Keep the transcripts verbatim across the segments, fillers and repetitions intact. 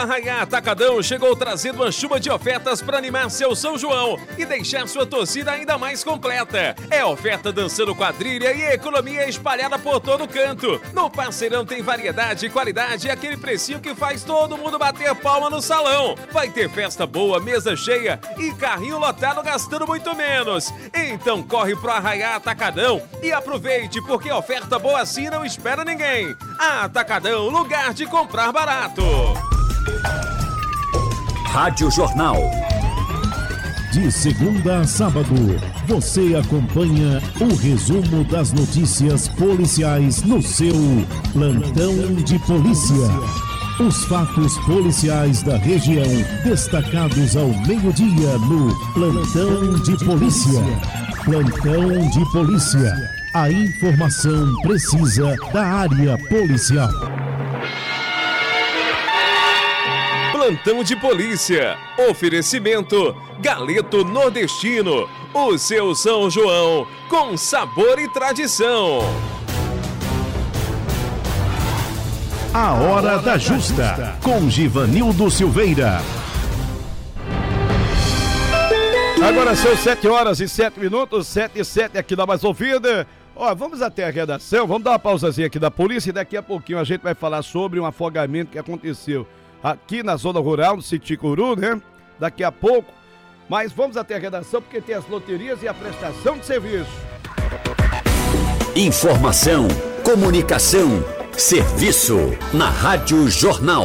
Arraiá Atacadão chegou trazendo uma chuva de ofertas para animar seu São João e deixar sua torcida ainda mais completa. É oferta dançando quadrilha e economia espalhada por todo canto. No Parceirão tem variedade e qualidade e aquele precinho que faz todo mundo bater palma no salão. Vai ter festa boa, mesa cheia e carrinho lotado gastando muito menos. Então corre pro Arraiá Atacadão e aproveite, porque oferta boa assim não espera ninguém. Atacadão, lugar de comprar barato. Rádio Jornal. De segunda a sábado, você acompanha o resumo das notícias policiais no seu Plantão de Polícia. Os fatos policiais da região, destacados ao meio-dia no Plantão de Polícia. Plantão de Polícia. A informação precisa da área policial. Plantão de Polícia. Oferecimento Galeto Nordestino. O seu São João com sabor e tradição. A Hora da Justa, com Givanildo Silveira. Agora são sete horas e sete minutos, sete e sete aqui na Mais Ouvida. Ó, vamos até a redação, vamos dar uma pausazinha aqui da polícia e daqui a pouquinho a gente vai falar sobre um afogamento que aconteceu aqui na zona rural, no Siticuru, né? Daqui a pouco. Mas vamos até a redação porque tem as loterias e a prestação de serviço. Informação, comunicação, serviço na Rádio Jornal.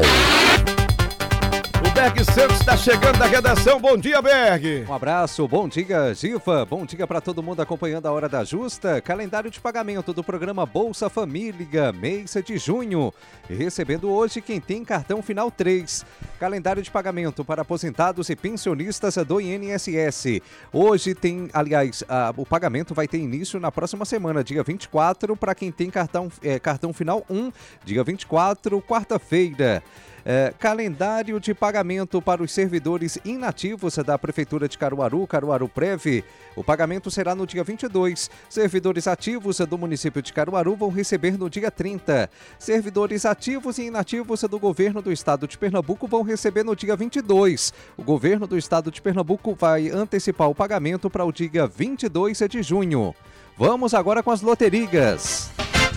O Berg Santos está chegando da redação. Bom dia, Berg. Um abraço, bom dia, Giva. Bom dia para todo mundo acompanhando a Hora da Justa. Calendário de pagamento do programa Bolsa Família, mês de junho. E recebendo hoje quem tem cartão final três. Calendário de pagamento para aposentados e pensionistas do I N S S. Hoje tem, aliás, a, o pagamento vai ter início na próxima semana, dia vinte e quatro, para quem tem cartão, é, cartão final um, dia vinte e quatro, quarta-feira. É, calendário de pagamento para os servidores inativos da Prefeitura de Caruaru, Caruaru Prev. O pagamento será no dia vinte e dois. Servidores ativos do município de Caruaru vão receber no dia trinta. Servidores ativos e inativos do governo do estado de Pernambuco vão receber no dia vinte e dois. O governo do estado de Pernambuco vai antecipar o pagamento para o dia vinte e dois de junho. Vamos agora com as loterias.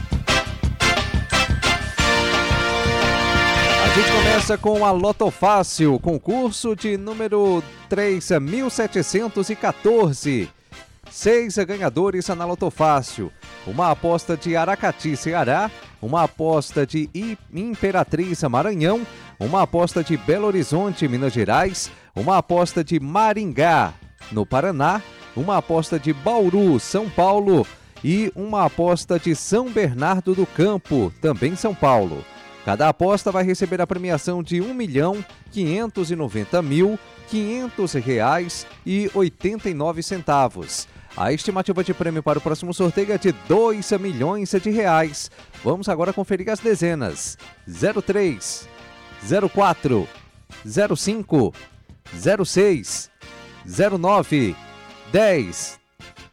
A gente começa com a Loto Fácil, concurso de número três mil setecentos e quatorze. Seis ganhadores na Loto Fácil. Uma aposta de Aracati, Ceará. Uma aposta de Imperatriz, Maranhão. Uma aposta de Belo Horizonte, Minas Gerais. Uma aposta de Maringá, no Paraná. Uma aposta de Bauru, São Paulo. E uma aposta de São Bernardo do Campo, também São Paulo. Cada aposta vai receber a premiação de um milhão quinhentos e noventa mil quinhentos reais e oitenta e nove centavos. A estimativa de prêmio para o próximo sorteio é de dois milhões de reais. Vamos agora conferir as dezenas. zero três, zero quatro, zero cinco, zero seis, zero nove, dez,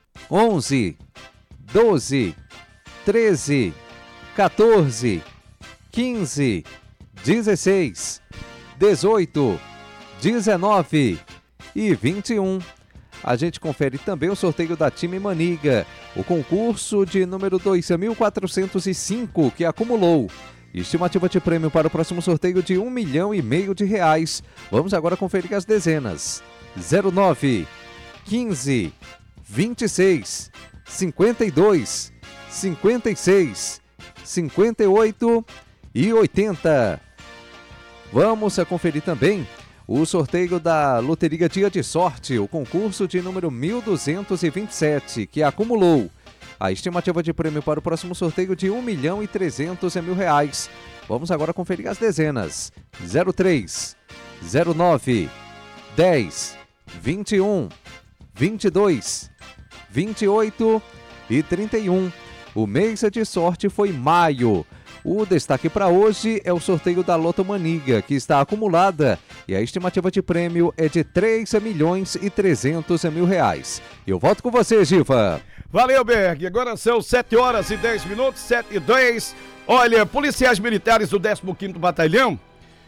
onze, doze, treze, quatorze, quinze, dezesseis, dezoito, dezenove e vinte e um. A gente confere também o sorteio da Time Maniga, o concurso de número dois mil quatrocentos e cinco que acumulou. Estimativa de prêmio para o próximo sorteio de um milhão e meio de reais. Vamos agora conferir as dezenas. zero nove, quinze, vinte e seis, cinquenta e dois, cinquenta e seis, cinquenta e oito e oitenta. Vamos a conferir também o sorteio da Loteria Dia de Sorte, o concurso de número mil duzentos e vinte e sete, que acumulou. A estimativa de prêmio para o próximo sorteio de um milhão e trezentos mil reais. Vamos agora conferir as dezenas. zero três, zero nove, dez, vinte e um, vinte e dois, vinte e oito e trinta e um. O mês de sorte foi maio. O destaque para hoje é o sorteio da Loto Maniga, que está acumulada, e a estimativa de prêmio é de três milhões e trezentos mil reais. Eu volto com você, Giva. Valeu, Berg. Agora são sete horas e dez minutos, sete e dez. Olha, policiais militares do décimo quinto Batalhão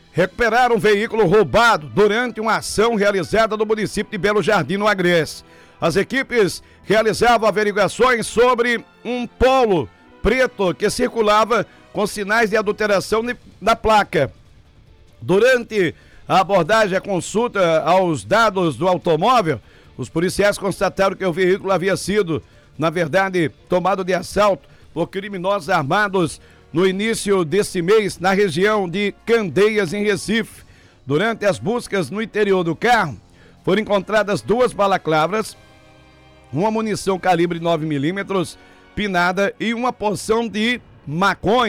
recuperaram um veículo roubado durante uma ação realizada no município de Belo Jardim, no Agreste. As equipes realizavam averiguações sobre um Polo preto que circulava com sinais de adulteração na placa. Durante a abordagem e a consulta aos dados do automóvel, os policiais constataram que o veículo havia sido, na verdade, tomado de assalto por criminosos armados no início desse mês, na região de Candeias, em Recife. Durante as buscas no interior do carro, foram encontradas duas balaclavas, uma munição calibre nove milímetros, pinada e uma porção de maconha.